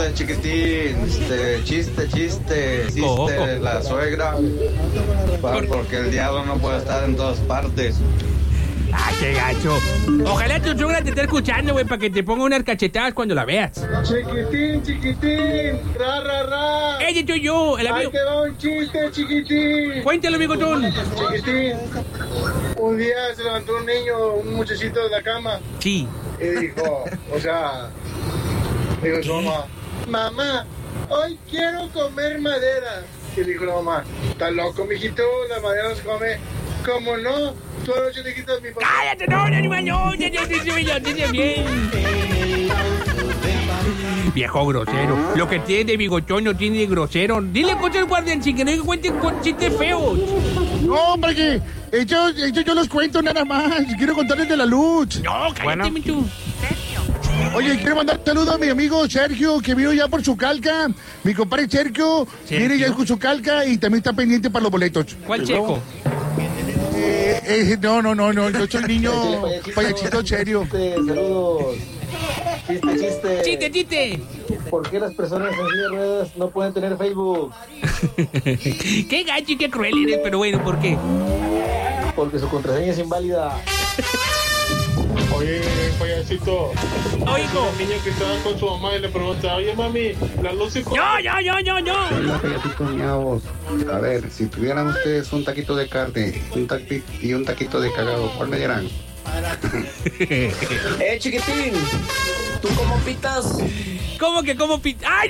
Chiste, chiquitín, chiste, la suegra, porque el diablo no puede estar en todas partes. ¡Ah, qué gacho! Ojalá tu suegra te esté escuchando, güey, para que te ponga unas cachetadas cuando la veas. Chiquitín, ra. ¡Ella soy yo, el amigo! Ahí te va un chiste, chiquitín. Cuéntalo, bigotón. Chiquitín, un día se levantó un muchachito de la cama. Sí. Y dijo, dijo su mamá, hoy quiero comer madera. Y dijo la mamá, ¿estás loco, mijito? La madera no se come. ¿Cómo no? Tú anoche te quitas mi papá. ¡Cállate, no, animal, no! ¡Ya, dice bien! Viejo grosero. Lo que tiene de bigotón no tiene de grosero. Dile cosas al guardián, sin que no cuenten con chistes feos. No, hombre, que ellos yo los cuento nada más. Quiero contarles de la luz. No, cállate, tú. Oye, quiero mandar un saludo a mi amigo Sergio, que vino ya por su calca. Mi compadre Sergio viene ya con su calca y también está pendiente para los boletos. ¿Cuál checo? No, yo soy niño payachito serio. Saludos. Chiste. ¿Por qué las personas en silla de ruedas no pueden tener Facebook? Qué gacho y qué cruel eres, pero bueno, ¿por qué? Porque su contraseña es inválida. Oye, payasito. Oigo. El niño que estaba con su mamá y le pregunta, oye, mami, la luz se... Yo. Hola, payasitos miavos. A ver, si tuvieran ustedes un taquito de carne y un taquito de cagado, ¿cuál me dieran? Chiquitín, ¿tú cómo pitas? ¿Cómo que cómo pito? ¡Ay!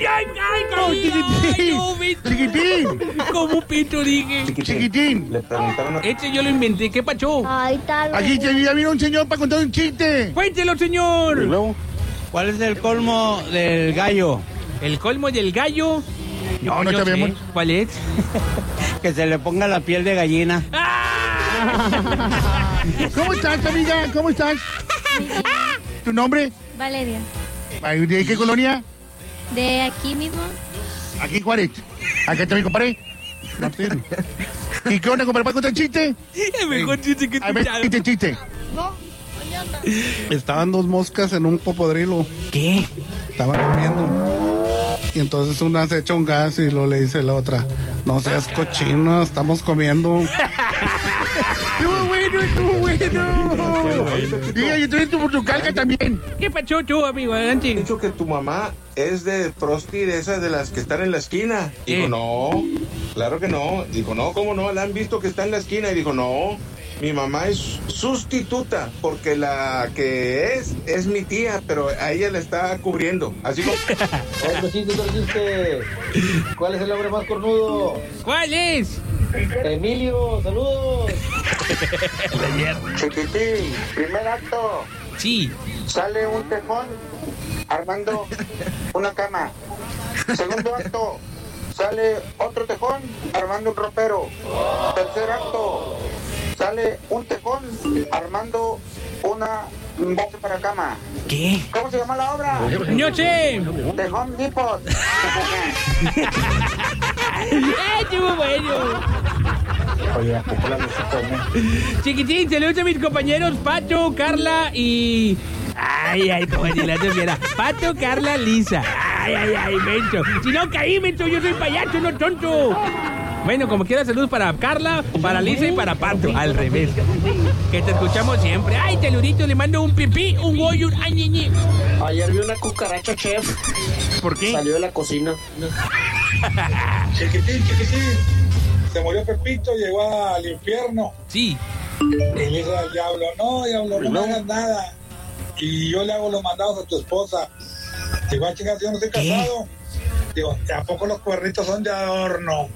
Chiquitín. ¿Cómo pito, dije? Chiquitín. Le preguntaron Este yo lo inventé, ¿qué pacho? Ay, tal. Aquí ya vino un señor para contar un chiste. Cuéntelo, señor. ¿Cuál es el colmo del gallo? ¿El colmo del gallo? No yo sabemos. sé. ¿Cuál es? Que se le ponga la piel de gallina. ¿Cómo estás, amiga? ¿Cómo estás? ¿Tu nombre? Valeria. ¿De qué colonia? De aquí mismo. Aquí en Juárez. Acá está mi compadre. ¿Y qué onda, compadre? ¿Para contar chiste? El mejor chiste que he A ver, escuchado. chiste. Estaban dos moscas en un popodrilo. ¿Qué? Estaban comiendo. Y entonces una se echa un gas y lo le dice la otra, no seas cochino, estamos comiendo. Estuvo bueno. Diga, yo estoy por tu calca también. ¿Qué pacho tú, amigo? Adelante. Dicho que tu mamá es de prosti, de esas de las que están en la esquina. Dijo, no, claro que no. Dijo, no, ¿cómo no? La han visto que está en la esquina. Y dijo, no, mi mamá es sustituta, porque la que es mi tía, pero a ella la está cubriendo. Así como... Otro chiste. ¿Cuál es el hombre más cornudo? ¿Cuál es? Emilio, saludos. Chiquitín, primer acto. Sí. Sale un tejón armando una cama. Segundo acto, sale otro tejón armando un ropero. Tercer acto, sale un tejón armando una base para cama. ¿Qué? ¿Cómo se llama la obra? No sé. Tejón Depot. Estuvo bueno. Oye, ¿a poco la se come? Chiquitín, saludos a mis compañeros Pato, Carla y... Ay, como si la tuviera. Pato, Carla, Lisa. Ay, menso. Si no caí, menso, yo soy payaso, no tonto. Bueno, como quiera, saludos para Carla, para Lisa y para Pato. Al revés. Que te escuchamos siempre. Ay, telurito, le mando un pipí, un goyo, un añeñe. Ayer vi una cucaracha, chef. ¿Por qué? Salió de la cocina. Chiquitín. Se murió Pepito, llegó al infierno. Sí. Y le dijo al diablo, no me hagas nada. Y yo le hago los mandados a tu esposa. Digo, chicas, yo no estoy casado. Digo, ¿a poco los cuernitos son de adorno?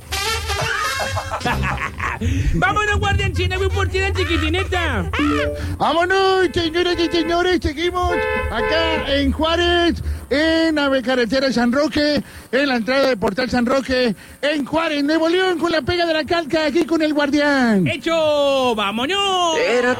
¡Vámonos, guardiancina! ¡Voy por ti, chiquitineta! ¡Vámonos, señoras y señores! Seguimos acá en Juárez, en la carretera San Roque, en la entrada de Portal San Roque, en Juárez, Nuevo León, con la pega de la calca, aquí con el guardián. ¡Hecho! ¡Vámonos!